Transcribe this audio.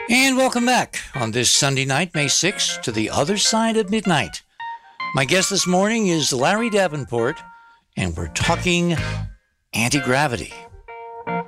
And welcome back on this Sunday night, May 6th, to The Other Side of Midnight. My guest this morning is Larry Davenport, and we're talking anti-gravity.